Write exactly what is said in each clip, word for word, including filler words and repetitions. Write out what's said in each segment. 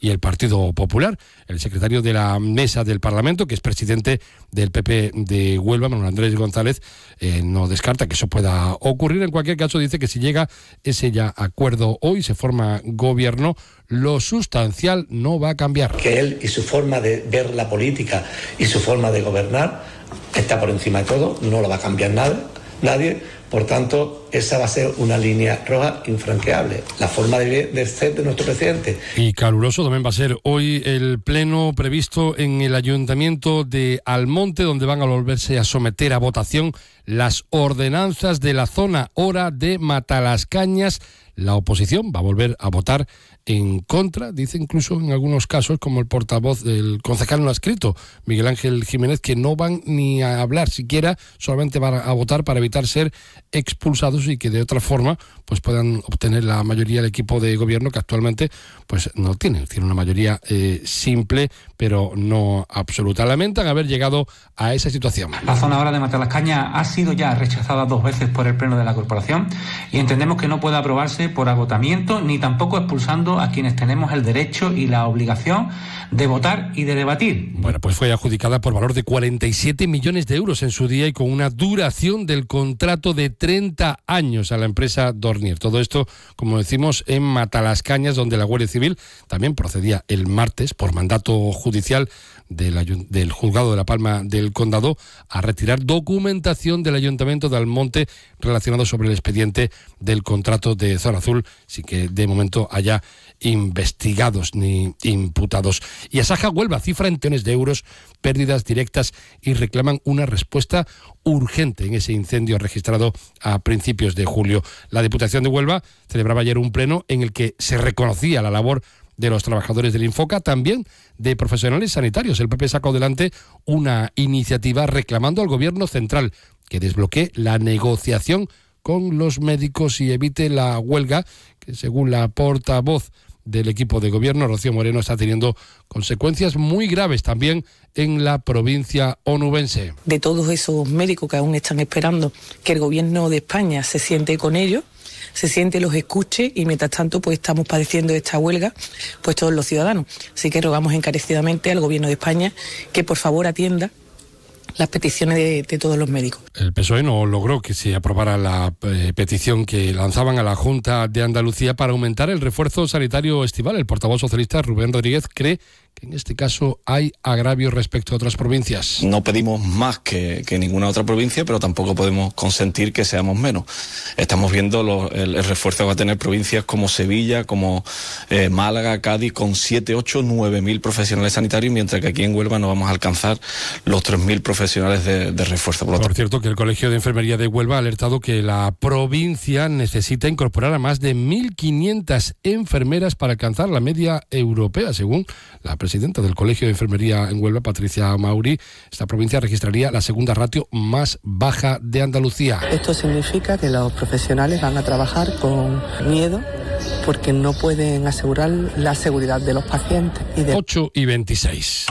y el Partido Popular. El secretario de la mesa del Parlamento, que es presidente del P P de Huelva, Manuel Andrés González, eh, no descarta que eso pueda ocurrir. En cualquier caso, dice que si llega ese ya acuerdo hoy, se forma gobierno, lo sustancial no va a cambiar. Que él y su forma de ver la política y su forma de gobernar está por encima de todo, no lo va a cambiar nada, nadie. Por tanto, esa va a ser una línea roja infranqueable, la forma de, de ser de nuestro presidente. Y caluroso también va a ser hoy el pleno previsto en el Ayuntamiento de Almonte, donde van a volverse a someter a votación las ordenanzas de la zona hora de Matalascañas. La oposición va a volver a votar en contra, dice incluso en algunos casos, como el portavoz del concejal no ha escrito, Miguel Ángel Jiménez, que no van ni a hablar siquiera, solamente van a votar para evitar ser expulsados y que de otra forma pues puedan obtener la mayoría del equipo de gobierno, que actualmente pues no tiene, tiene una mayoría eh, simple, pero no absoluta. Lamentan haber llegado a esa situación. La zona hora de Matalascañas ha sido ya rechazada dos veces por el Pleno de la Corporación y entendemos que no puede aprobarse por agotamiento ni tampoco expulsando a quienes tenemos el derecho y la obligación de votar y de debatir. Bueno, pues fue adjudicada por valor de cuarenta y siete millones de euros en su día y con una duración del contrato de treinta años a la empresa Dornier. Todo esto, como decimos, en Matalascañas, donde la Guardia Civil también procedía el martes por mandato judicial del, del juzgado de La Palma del Condado a retirar documentación del Ayuntamiento de Almonte relacionado sobre el expediente del contrato de Zona Azul, sin que de momento haya investigados ni imputados. Y Asaja Huelva cifra en millones de euros pérdidas directas y reclaman una respuesta urgente en ese incendio registrado a principios de julio. La Diputación de Huelva celebraba ayer un pleno en el que se reconocía la labor de los trabajadores del Infoca, también de profesionales sanitarios. El P P sacó adelante una iniciativa reclamando al Gobierno central que desbloquee la negociación con los médicos y evite la huelga, que según la portavoz del equipo de gobierno, Rocío Moreno, está teniendo consecuencias muy graves también en la provincia onubense. De todos esos médicos que aún están esperando que el Gobierno de España se siente con ellos, se siente, los escuche, y mientras tanto pues estamos padeciendo esta huelga pues todos los ciudadanos. Así que rogamos encarecidamente al Gobierno de España que por favor atienda las peticiones de, de todos los médicos. El P S O E no logró que se aprobara la eh, petición que lanzaban a la Junta de Andalucía para aumentar el refuerzo sanitario estival. El portavoz socialista Rubén Rodríguez cree que en este caso hay agravios respecto a otras provincias. No pedimos más que, que ninguna otra provincia, pero tampoco podemos consentir que seamos menos. Estamos viendo lo, el, el refuerzo que va a tener provincias como Sevilla, como eh, Málaga, Cádiz, con siete, ocho, nueve mil profesionales sanitarios, mientras que aquí en Huelva no vamos a alcanzar los tres mil profesionales de, de refuerzo. Por, Por cierto, que el Colegio de Enfermería de Huelva ha alertado que la provincia necesita incorporar a más de mil quinientas enfermeras para alcanzar la media europea, según la presidenta del Colegio de Enfermería en Huelva, Patricia Mauri. Esta provincia registraría la segunda ratio más baja de Andalucía. Esto significa que los profesionales van a trabajar con miedo porque no pueden asegurar la seguridad de los pacientes. Y de... ocho y veintiséis.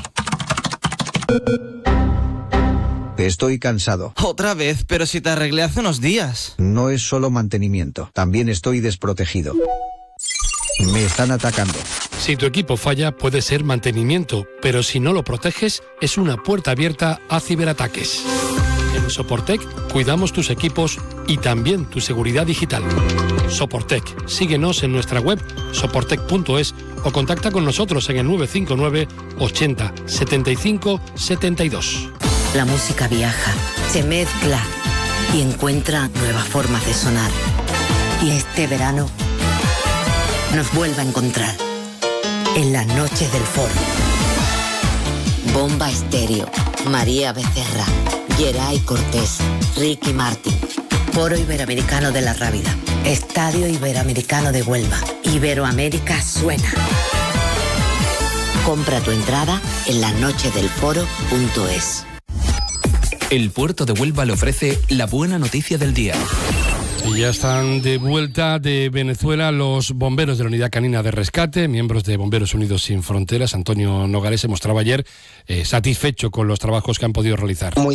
Estoy cansado. Otra vez, pero si te arreglé hace unos días. No es solo mantenimiento, también estoy desprotegido. Me están atacando. Si tu equipo falla, puede ser mantenimiento, pero si no lo proteges, es una puerta abierta a ciberataques. En Soportec cuidamos tus equipos y también tu seguridad digital. Soportec, síguenos en nuestra web soportec punto es o contacta con nosotros en el nueve cinco nueve ochenta setenta y cinco setenta y dos. La música viaja, se mezcla y encuentra nuevas formas de sonar. Y este verano nos vuelve a encontrar en las noches del Foro. Bomba Estéreo, María Becerra, Geray Cortés, Ricky Martin, Foro Iberoamericano de la Rábida, Estadio Iberoamericano de Huelva, Iberoamérica suena. Compra tu entrada en las noches del foro punto es. El puerto de Huelva le ofrece la buena noticia del día. Y ya están de vuelta de Venezuela los bomberos de la Unidad Canina de Rescate, miembros de Bomberos Unidos Sin Fronteras. Antonio Nogales se mostraba ayer eh, satisfecho con los trabajos que han podido realizar. Muy